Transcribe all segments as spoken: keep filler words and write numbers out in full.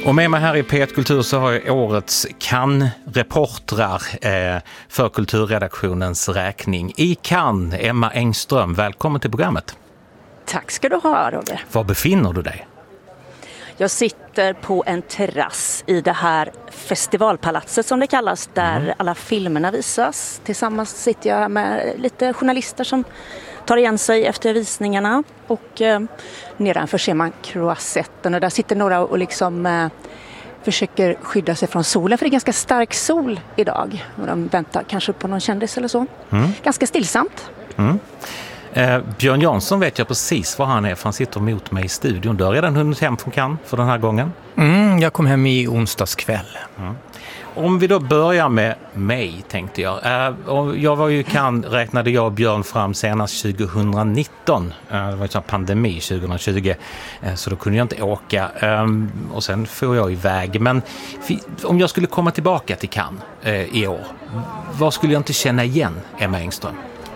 Och med mig här i P ett Kultur så har jag årets Cannes-reportrar eh, för kulturredaktionens räkning. I Cannes, Emma Engström, välkommen till programmet. Tack ska du ha, Roger. Var befinner du dig? Jag sitter på en terrass i det här festivalpalatset som det kallas, där mm. alla filmerna visas. Tillsammans sitter jag med lite journalister som tar igen sig efter visningarna. Och eh, nedanför ser man Croisetten och där sitter några och liksom eh, försöker skydda sig från solen. För det är ganska stark sol idag. Och de väntar kanske på någon kändis eller så. Mm. Ganska stillsamt. Mm. Eh, Björn Jansson vet jag precis var han är, för han sitter mot mig i studion. Du har redan hunnit hem från Cannes för den här gången. Mm, jag kom hem i onsdags kväll. Mm. Om vi då börjar med mig, tänkte jag. Eh, jag var ju i Cannes, räknade jag och Björn fram senast tjugonitton. Eh, det var en pandemi tjugohundratjugo, eh, så då kunde jag inte åka. Eh, och sen får jag iväg. Men om jag skulle komma tillbaka till Cannes eh, i år, vad skulle jag inte känna igen, Emma Engström?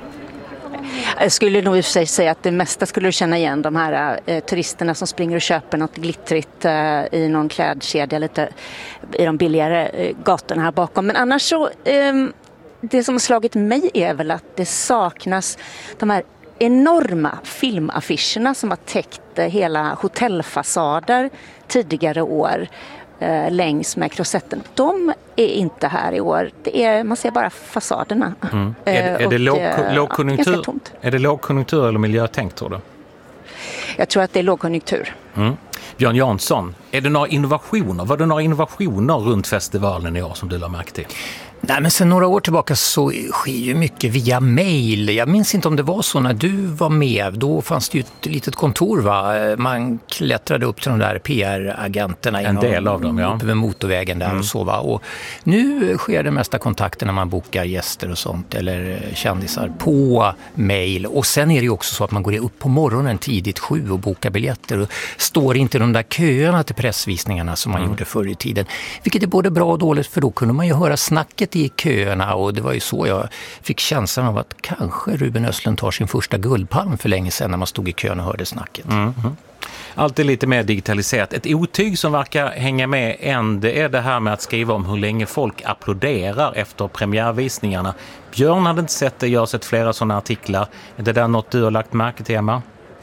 Jag skulle nog i och för sig säga att det mesta skulle du känna igen, de här eh, turisterna som springer och köper något glittrigt eh, i någon klädkedja lite i de billigare eh, gatorna här bakom. Men annars så, eh, det som har slagit mig är väl att det saknas de här enorma filmaffischerna som har täckt eh, hela hotellfasader tidigare år eh, längs med Croisetten. De är inte här i år. Det är, man ser bara fasaderna. Mm. Är, är, och, det låg, lågkonjunktur, ja, är det lågkonjunktur eller miljötänk, tror du? Jag tror att det är lågkonjunktur. Mm. Björn Jansson, är det några innovationer? Var det några innovationer runt festivalen i år som du lade märke till? Nej, men sen några år tillbaka så sker ju mycket via mail. Jag minns inte om det var så när du var med. Då fanns det ju ett litet kontor, va? Man klättrade upp till de där P R-agenterna. En del av dem, ja. Uppe vid motorvägen där mm. och så, va? Och nu sker det mesta kontakter när man bokar gäster och sånt, eller kändisar, på mail. Och sen är det ju också så att man går upp på morgonen tidigt sju och bokar biljetter och står inte i de där köerna till pressvisningarna som man mm. gjorde förr i tiden. Vilket är både bra och dåligt, för då kunde man ju höra snacket i köerna, och det var ju så jag fick känslan av att kanske Ruben Östlund tar sin första guldpalm för länge sedan när man stod i kön och hörde snacket. Mm. Allt är lite mer digitaliserat. Ett otyg som verkar hänga med än, det är det här med att skriva om hur länge folk applåderar efter premiärvisningarna. Björn hade inte sett det, jag har sett flera sådana artiklar. Är det där något du har lagt märke till, Emma?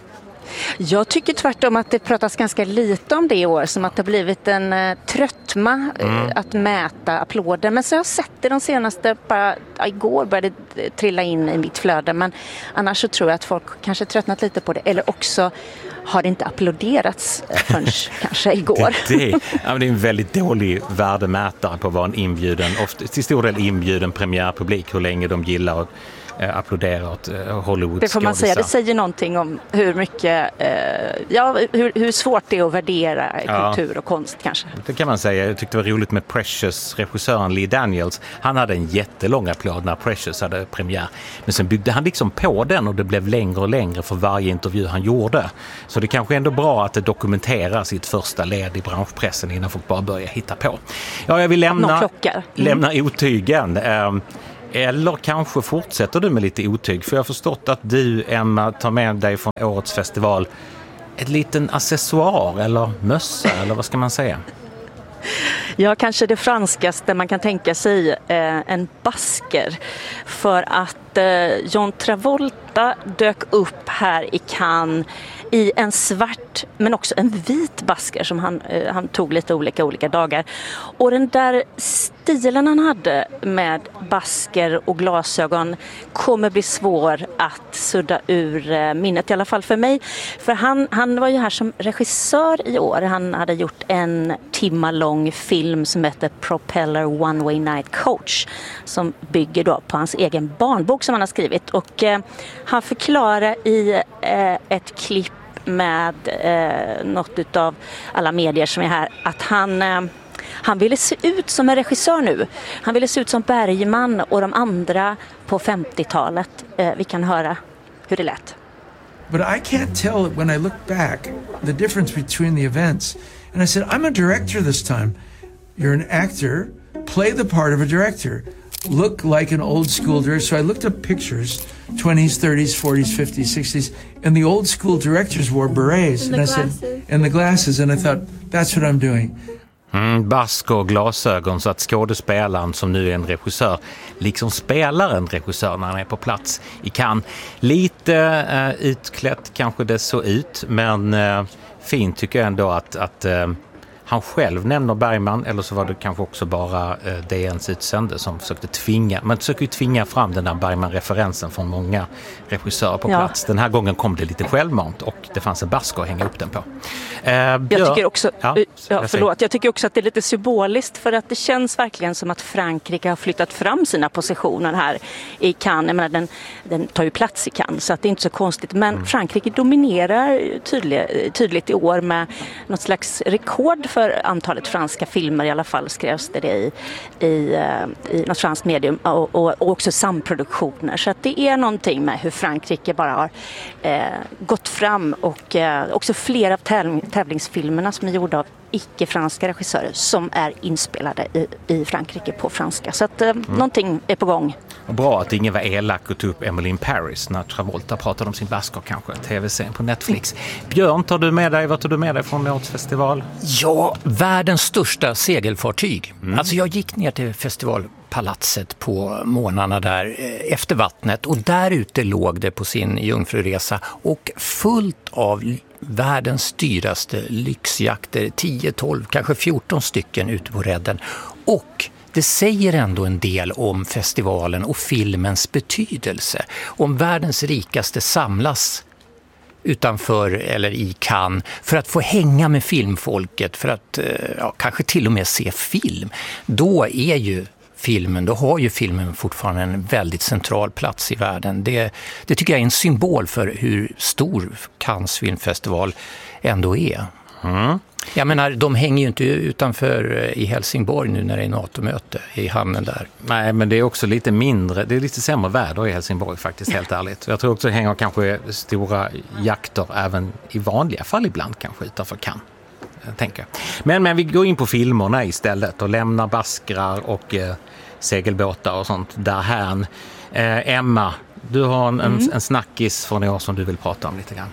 Jag tycker tvärtom att det pratas ganska lite om det i år, som att det har blivit en uh, tröttma uh, mm. att mäta applåder. Men så har jag sett det de senaste, bara uh, igår började det trilla in i mitt flöde. Men annars så tror jag att folk kanske tröttnat lite på det. Eller också har det inte applåderats uh, förrän kanske igår. Det, det, ja, det är en väldigt dålig värdemätare på vad en inbjuden, ofta, till stor del inbjuden premiärpublik, hur länge de gillar och applådera åt Hollywood. Det får man säga, det säger någonting om hur mycket eh, ja, hur, hur svårt det är att värdera ja. kultur och konst kanske. Det kan man säga. Jag tyckte det var roligt med Precious, regissören Lee Daniels. Han hade en jättelång applåd när Precious hade premiär. Men sen byggde han liksom på den och det blev längre och längre för varje intervju han gjorde. Så det kanske är ändå bra att det dokumenterar sitt första led i branschpressen innan folk bara börjar hitta på. Ja, jag vill lämna, mm. lämna otygen. Um, Eller kanske fortsätter du med lite otyg, för jag har förstått att du, Emma, tar med dig från årets festival ett liten accessoar eller mössa, eller vad ska man säga? Ja, kanske det franskaste man kan tänka sig, eh, en basker. För att eh, John Travolta dök upp här i Cannes i en svart men också en vit basker som han, eh, han tog lite olika olika dagar. Och den där stilen han hade med basker och glasögon kommer bli svår att sudda ur eh, minnet, i alla fall för mig. För han, han var ju här som regissör i år. Han hade gjort en timma lång film som heter Propeller One Way Night Coach, som bygger då på hans egen barnbok som han har skrivit. Och eh, han förklarar i eh, ett klipp med eh, något utav alla medier som är här att han, eh, han ville se ut som en regissör nu. Han ville se ut som Bergman och de andra på femtiotalet. Eh, vi kan höra hur det lät. But I can't tell when I look back the difference between the events. And I said, I'm a director this time. You're an actor. Play the part of a director. Look like an old school director. So I looked up pictures, twenties, thirties, forties, fifties, sixties, and the old school directors wore berets. And, and I glasses. said, and the glasses. And I thought, that's what I'm doing. Mm, bask och glasögon så att skådespelaren som nu är en regissör liksom spelar en regissör när han är på plats i Cannes. Lite eh, utklätt kanske det såg ut, men eh, fint tycker jag ändå att, att eh, han själv nämner Bergman, eller så var det kanske också bara eh, D N:s utsände som försökte tvinga, man försöker ju tvinga fram den där Bergman-referensen från många regissörer på ja. plats. Den här gången kom det lite självmant och det fanns en bask att hänga upp den på. Eh, Björn, jag tycker också, ja, ja, förlåt, jag tycker också att det är lite symboliskt, för att det känns verkligen som att Frankrike har flyttat fram sina positioner här i Cannes. Jag menar, den, den tar ju plats i Cannes, så att det är inte så konstigt. Men mm. Frankrike dominerar tydligt, tydligt i år med något slags rekord för antalet franska filmer, i alla fall skrevs det i, i, i något franskt medium, och, och, och också samproduktioner. Så att det är någonting med hur Frankrike bara har eh, gått fram, och eh, också flera av täv- tävlingsfilmerna som är gjorda av icke-franska regissörer som är inspelade i, i Frankrike på franska. Så att eh, mm. någonting är på gång. Och bra att ingen var elak och tog upp Emily in Paris när Travolta pratade om sin basker, kanske tv-serien på Netflix. Björn, tar du med dig, vad tar du med dig från årets festival? Ja, världens största segelfartyg. Mm. Alltså jag gick ner till festivalpalatset på morgnarna där efter vattnet, och där ute låg det på sin jungfruresa och fullt av världens dyraste lyxjakter, tio, tolv, kanske fjorton stycken ute på redden. Och det säger ändå en del om festivalen och filmens betydelse. Om världens rikaste samlas utanför eller i Cannes för att få hänga med filmfolket, för att ja, kanske till och med se film, då är ju filmen, då har ju filmen fortfarande en väldigt central plats i världen. Det, det tycker jag är en symbol för hur stor Cannes filmfestival ändå är. Mm. Jag menar, de hänger ju inte utanför i Helsingborg nu när det är NATO-möte i hamnen där. Nej, men det är också lite mindre, det är lite sämre väder i Helsingborg faktiskt, helt ärligt. Jag tror också det hänger kanske stora jakter även i vanliga fall ibland kanske utanför Cannes. Tänker. Men, men vi går in på filmerna istället och lämnar baskrar och eh, segelbåtar och sånt där här. Eh, Emma, du har en, mm. en, en snackis från i år som du vill prata om lite grann.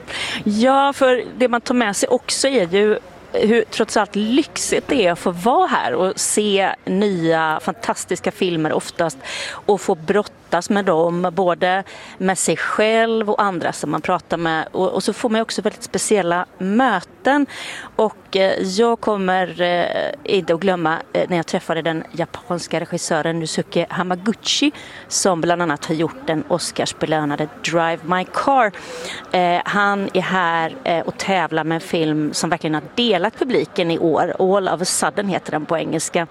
Ja, för det man tar med sig också är ju hur trots allt lyxigt det är att få vara här och se nya fantastiska filmer oftast, och få brottas med dem, både med sig själv och andra som man pratar med, och, och så får man också väldigt speciella möten. Och eh, jag kommer eh, inte att glömma eh, när jag träffade den japanska regissören Nosuke Hamaguchi, som bland annat har gjort den Oscarsbelönade Drive My Car. Eh, han är här eh, och tävlar med en film som verkligen har delat publiken i år. All of a sudden heter den på engelska.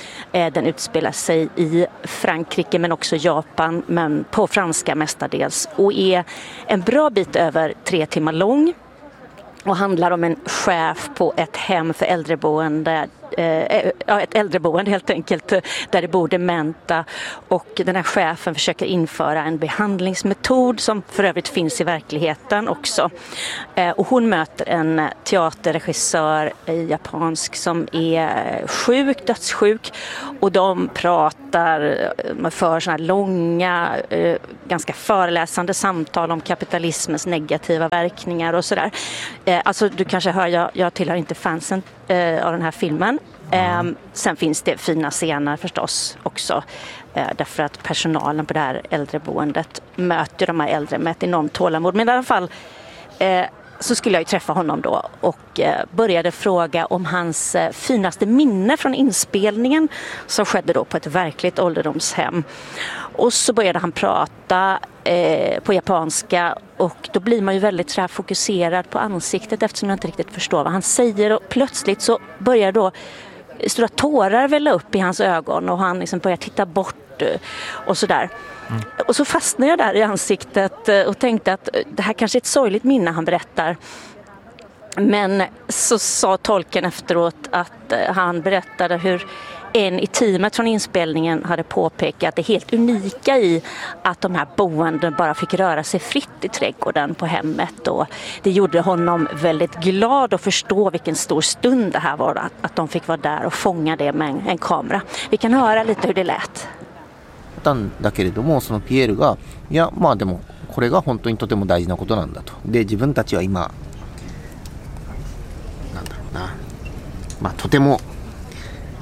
Den utspelar sig i Frankrike men också Japan, men på franska mestadels, och är en bra bit över tre timmar lång och handlar om en chef på ett hem för äldreboende, eh, ja, ett äldreboende helt enkelt, där det bor dementa, och den här chefen försöker införa en behandlingsmetod som för övrigt finns i verkligheten också. Eh, och hon möter en teaterregissör eh, japansk som är sjuk, dödssjuk, och de pratar för såna här långa, eh, ganska föreläsande samtal om kapitalismens negativa verkningar och sådär. Eh, alltså du kanske hör, jag, jag tillhör inte fansen eh, av den här filmen. Eh, sen finns det fina scener förstås också, eh, därför att personalen på det här äldreboendet möter de här äldre med ett enormt tålamod. Men i alla fall eh, så skulle jag ju träffa honom då och eh, började fråga om hans eh, finaste minne från inspelningen som skedde då på ett verkligt ålderdomshem. Och så började han prata eh, på japanska, och då blir man ju väldigt så här fokuserad på ansiktet eftersom jag inte riktigt förstår vad han säger, och plötsligt så börjar då stora tårar välla upp i hans ögon och han liksom börjar titta bort och sådär. Mm. Och så fastnade jag där i ansiktet och tänkte att det här kanske är ett sorgligt minne han berättar. Men så sa tolken efteråt att han berättade hur en i teamet från inspelningen hade påpekat det helt unika i att de här boenden bara fick röra sig fritt i trädgården på hemmet, och det gjorde honom väldigt glad att förstå vilken stor stund det här var, att, att de fick vara där och fånga det med en, en kamera. Vi kan höra lite hur det lät. だけれども、そのピエールがいやまあでもこれが本当にとても大事なことなんだと。で自分たちは今なんだろうな、まあとても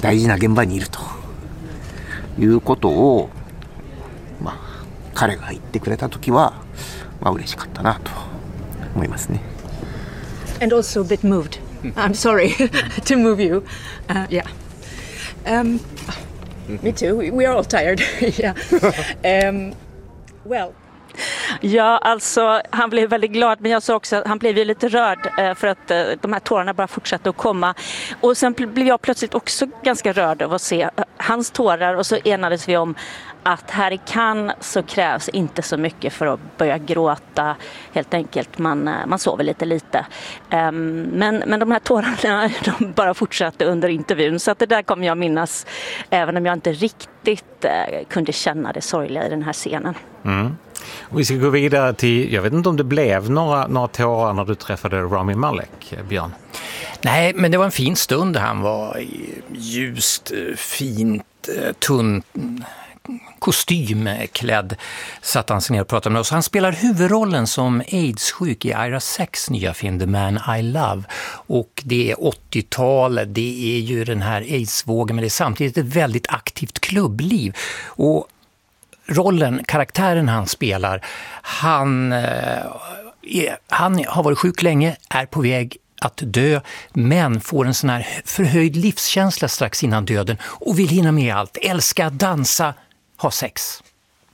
大事な現場にいるということを、まあ、彼が言ってくれた時は、まあ、嬉しかったなと思いますね。 And also a bit moved. I'm sorry to move you. Uh, yeah. Um, me too. We, we are all tired. yeah. Um, well. Ja, alltså han blev väldigt glad, men jag sa också att han blev ju lite rörd eh, för att eh, de här tårarna bara fortsatte att komma. Och sen blev jag plötsligt också ganska rörd av att se eh, hans tårar, och så enades vi om att här i Cannes så krävs inte så mycket för att börja gråta, helt enkelt. Man, eh, man sover lite lite. Um, men, men de här tårarna de bara fortsatte under intervjun, så att det där kommer jag minnas, även om jag inte riktigt eh, kunde känna det sorgliga i den här scenen. Mm. Och vi ska gå vidare till, jag vet inte om det blev några, några tårar när du träffade Rami Malek, Björn. Nej, men det var en fin stund. Han var ljust, fint, tunn, kostymklädd. Satt han sig ner och pratade med oss. Han spelar huvudrollen som AIDS-sjuk i Ira Sachs nya film The Man I Love. Och det är åttiotal, det är ju den här AIDS-vågen, men det är samtidigt ett väldigt aktivt klubbliv. Och rollen, karaktären han spelar, han, eh, är, han har varit sjuk länge, är på väg att dö, men får en sån här förhöjd livskänsla strax innan döden och vill hinna med allt, älska, dansa, ha sex.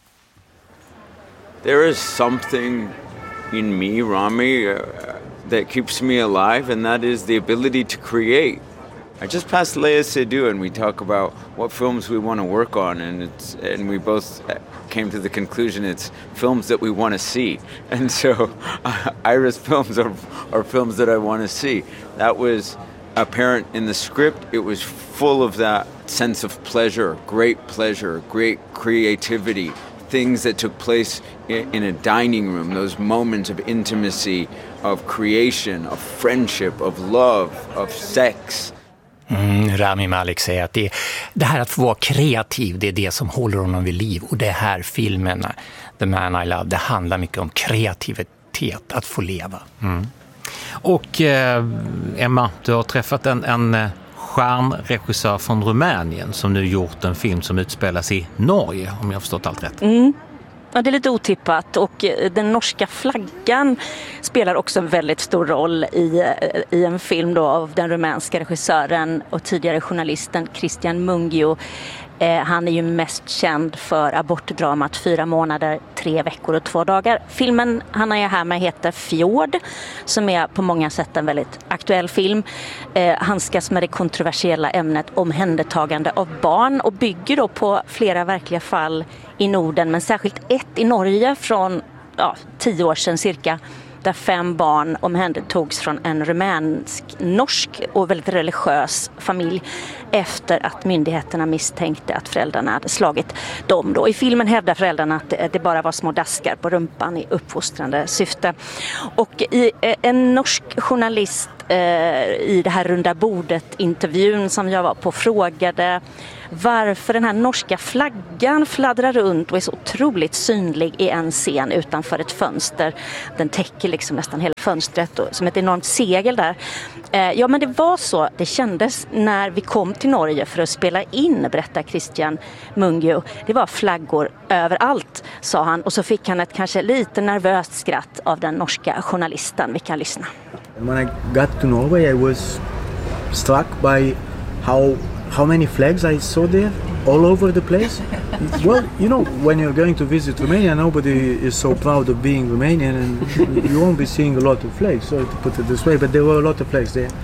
There is something in me, Rami, uh, that keeps me alive, and that is the ability to create. I just passed Léa Seydoux and we talk about what films we want to work on, and it's and we both came to the conclusion it's films that we want to see. And so uh, Ira's films are, are films that I want to see. That was apparent in the script. It was full of that sense of pleasure, great pleasure, great creativity, things that took place in, in a dining room, those moments of intimacy, of creation, of friendship, of love, of sex. Mm, Rami Malek säger att det, det här att få vara kreativ, det är det som håller honom vid liv. Och det här filmen, The Man I Love, det handlar mycket om kreativitet, att få leva. Mm. Och eh, Emma, du har träffat en, en stjärnregissör från Rumänien som nu gjort en film som utspelas i Norge, om jag har förstått allt rätt. Mm. Ja, det är lite otippat, och den norska flaggan spelar också en väldigt stor roll i, i en film då av den rumänska regissören och tidigare journalisten Cristian Mungiu. Eh, han är ju mest känd för abortdramat Fyra månader, tre veckor och två dagar. Filmen han är här med heter Fjord, som är på många sätt en väldigt aktuell film. Eh, handskas med det kontroversiella ämnet omhändertagande av barn och bygger då på flera verkliga fall i Norden, men särskilt ett i Norge från ja, tio år sedan cirka, där fem barn omhändertogs från en rumänsk-norsk och väldigt religiös familj efter att myndigheterna misstänkte att föräldrarna hade slagit dem. Då. I filmen hävdar föräldrarna att det bara var små daskar på rumpan i uppfostrande syfte. Och i en norsk journalist eh, i det här runda bordet-intervjun som jag var på frågade varför den här norska flaggan fladdrar runt och är så otroligt synlig i en scen utanför ett fönster. Den täcker liksom nästan hela fönstret och, som ett enormt segel där. Eh, ja, men det var så det kändes när vi kom till Norge för att spela in, berättar Cristian Mungiu. Det var flaggor överallt, sa han, och så fick han ett kanske lite nervöst skratt av den norska journalisten. Vi kan lyssna. When I got to Norway, I was struck by how how many flags I saw there all over the place. Well, you know, when you're going to visit Romania, nobody is so proud of being Romanian, and you won't be seeing a lot of flags, so to put it this way, but there were a lot of flags there.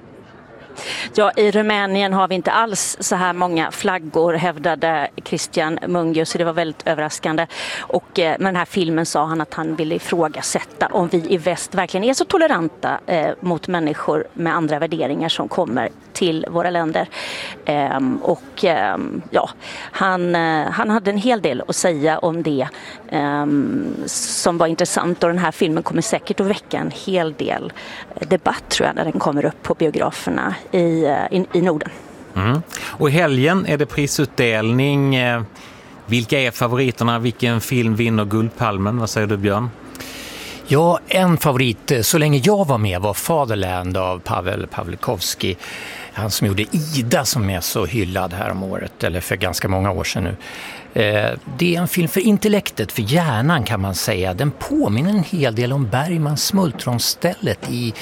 Ja, i Rumänien har vi inte alls så här många flaggor, hävdade Cristian Mungiu, så det var väldigt överraskande. Och eh, med den här filmen sa han att han ville ifrågasätta om vi i väst verkligen är så toleranta eh, mot människor med andra värderingar som kommer till våra länder. Ehm, och ehm, ja, han, eh, han hade en hel del att säga om det ehm, som var intressant, och den här filmen kommer säkert att väcka en hel del debatt, tror jag, när den kommer upp på biograferna i I, i Norden. Mm. Och i helgen är det prisutdelning. Vilka är favoriterna? Vilken film vinner Guldpalmen? Vad säger du, Björn? Ja, en favorit så länge jag var med var Fatherland av Pavel Pawlikowski. Han som gjorde Ida som är så hyllad här om året, eller för ganska många år sedan nu. Det är en film för intellektet, för hjärnan kan man säga. Den påminner en hel del om Bergmans Smultronstället i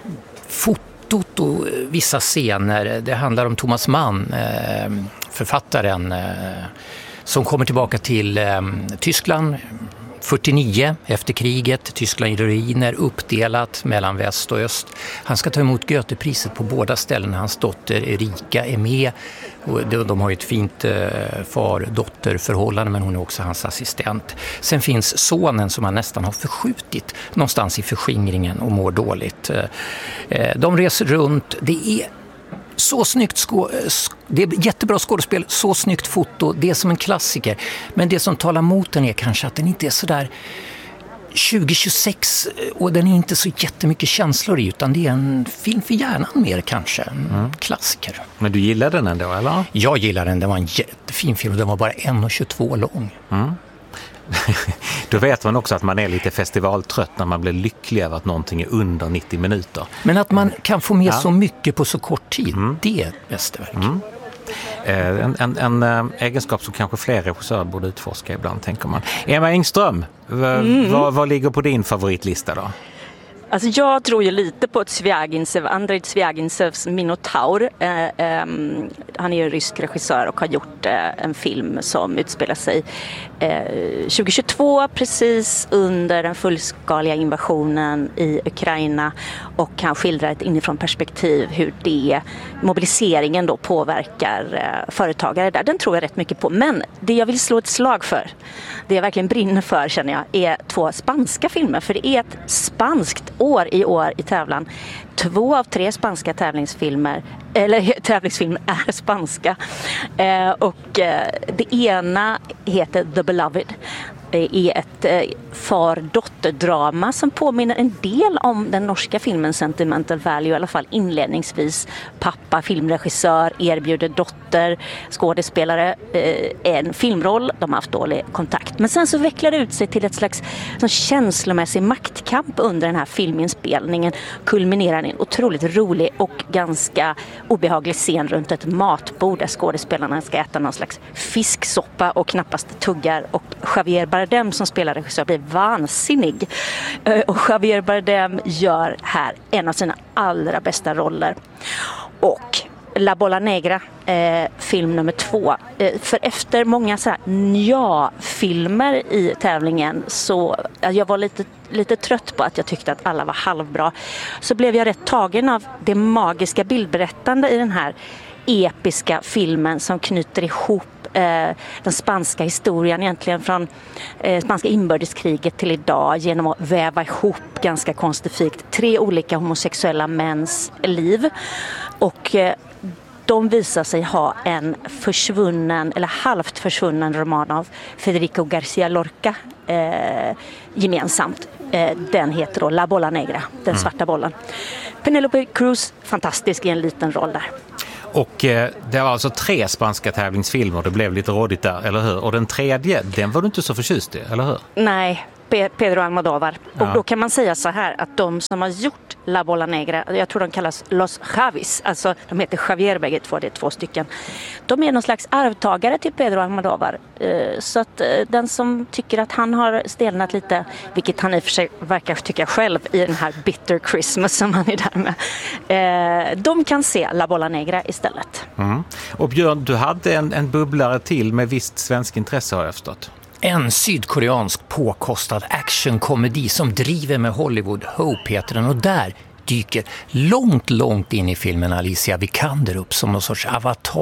fotot och vissa scener. Det handlar om Thomas Mann, författaren, som kommer tillbaka till Tyskland fyrtionio efter kriget. Tyskland i ruiner, uppdelat mellan väst och öst. Han ska ta emot Goethepriset på båda ställena. Hans dotter Erika är med. Och de har ju ett fint far-dotter-förhållande, men hon är också hans assistent. Sen finns sonen som han nästan har förskjutit någonstans i förskingringen och mår dåligt. De reser runt. Det är så snyggt skå- det är jättebra skådespel, så snyggt foto, det är som en klassiker. Men det som talar mot den är kanske att den inte är så där tjugo tjugosex och den är inte så jättemycket känslor i, utan det är en film för hjärnan mer kanske, en mm. klassiker. Men du gillar den ändå, eller? Jag gillar den, den var en jättefin film och den var bara en tjugotvå lång. Mm. Då vet man också att man är lite festivaltrött när man blir lycklig över att någonting är under nittio minuter. Men att man kan få med ja. så mycket på så kort tid, mm. det är ett mästerverk. Mm. Eh, en en, en äh, egenskap som kanske fler regissörer borde utforska ibland, tänker man. Emma Engström, v- mm. vad, vad ligger på din favoritlista då? Alltså jag tror ju lite på ett Sviagintsev, Andrei Sviagintsevs Minotaur. Eh, eh, han är ju en rysk regissör och har gjort eh, en film som utspelar sig eh, tjugohundratjugotvå, precis under den fullskaliga invasionen i Ukraina, och han skildrar ett inifrån perspektiv hur det, mobiliseringen då påverkar eh, företagare där. Den tror jag rätt mycket på. Men det jag vill slå ett slag för, det jag verkligen brinner för känner jag, är två spanska filmer. För det är ett spanskt år i år i tävlan. Två av tre spanska tävlingsfilmer, eller tävlingsfilmer är spanska. Eh, och eh, det ena heter The Beloved. Det är ett eh, far-dotter-drama som påminner en del om den norska filmen Sentimental Value, i alla fall inledningsvis. Pappa, filmregissör, erbjuder dotter, skådespelare eh, en filmroll. De har haft dålig kontakt. Men sen så vecklar det ut sig till ett slags sån känslomässig maktkamp under den här filminspelningen. Kulminerar i en otroligt rolig och ganska obehaglig scen runt ett matbord där skådespelarna ska äta någon slags fisksoppa och knappast tuggar, och Javier Bardem som spelar regissör blir vansinnig. Och Javier Bardem gör här en av sina allra bästa roller. Och La Bola Negra, eh, film nummer två. Eh, för efter många så här nja-filmer i tävlingen, så jag var lite, lite trött på att jag tyckte att alla var halvbra. Så blev jag rätt tagen av det magiska bildberättande i den här episka filmen som knyter ihop eh, den spanska historien egentligen från eh, spanska inbördeskriget till idag genom att väva ihop ganska konstifikt tre olika homosexuella mäns liv. Och eh, de visar sig ha en försvunnen eller halvt försvunnen roman av Federico García Lorca eh, gemensamt. Eh, den heter då La Bola Negra, den svarta bollen. Penelope Cruz, fantastisk i en liten roll där. Och eh, det var alltså tre spanska tävlingsfilmer, det blev lite rådigt där, eller hur? Och den tredje, den var du inte så förtjust i, eller hur? Nej, Pe- Pedro Almodóvar. Ja. Och då kan man säga så här att de som har gjort La Bola Negra, jag tror de kallas Los Javis, alltså de heter Javier bägge två, det är två stycken. De är någon slags arvtagare till Pedro Almodóvar. Eh, så att eh, den som tycker att han har stelnat lite, vilket han i och för sig verkar tycka själv i den här Bitter Christmas som han är där med, eh, de kan se La Bola Negra istället. Mm. Och Björn, du hade en, en bubblare till med visst svensk intresse, har jag förstått. En sydkoreansk påkostad actionkomedi som driver med Hollywood, Hope heter den, och där dyker långt, långt in i filmen Alicia Vikander upp som någon sorts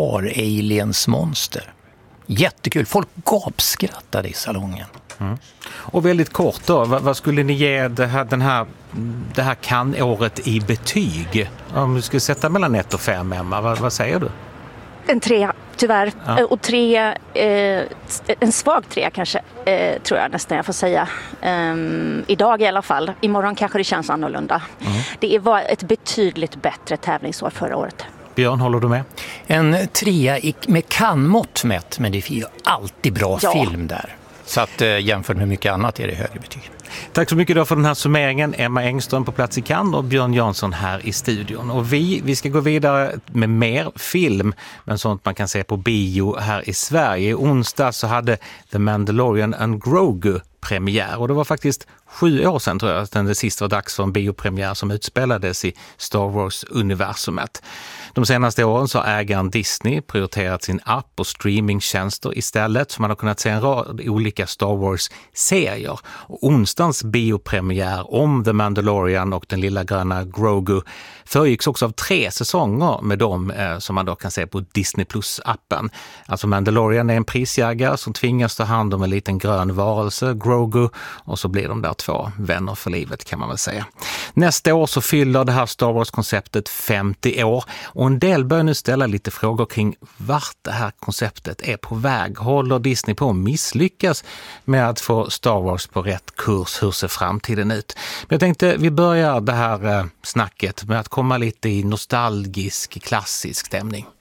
avatar-aliens-monster. Jättekul, folk gapskrattade i salongen. Mm. Och väldigt kort då, vad, vad skulle ni ge det här, den här, det här kan-året i betyg? Om du skulle sätta mellan ett och fem, Emma, vad, vad säger du? En trea, tyvärr. Ja. Och tre, eh, en svag trea kanske, eh, tror jag nästan jag får säga. Um, idag i alla fall. Imorgon kanske det känns annorlunda. Mm. Det var ett betydligt bättre tävlingsår förra året. Björn, håller du med? En trea med kannmått mätt, men det är ju alltid bra ja. film där. Så att eh, jämfört med mycket annat är det högre betyg. Tack så mycket då för den här summeringen. Emma Engström på plats i Cannes och Björn Jansson här i studion. Och vi, vi ska gå vidare med mer film, men sånt man kan se på bio här i Sverige. I onsdag så hade The Mandalorian and Grogu premiär, och det var faktiskt sju år sedan tror jag att det sist var dags för en biopremiär som utspelades i Star Wars-universumet. De senaste åren så har ägaren Disney prioriterat sin app och streamingtjänster istället, så man har kunnat se en rad olika Star Wars-serier. Och onsdagens biopremiär om The Mandalorian och den lilla gröna Grogu föregicks också av tre säsonger med dem eh, som man då kan se på Disney Plus-appen. Alltså Mandalorian är en prisjägare som tvingas ta hand om en liten grön varelse, Grogu, och så blir de där två vänner för livet kan man väl säga. Nästa år så fyller det här Star Wars-konceptet femtio år, och en del börjar nu ställa lite frågor kring vart det här konceptet är på väg. Håller Disney på att misslyckas med att få Star Wars på rätt kurs? Hur ser framtiden ut? Men jag tänkte vi börjar det här snacket med att komma lite i nostalgisk, klassisk stämning.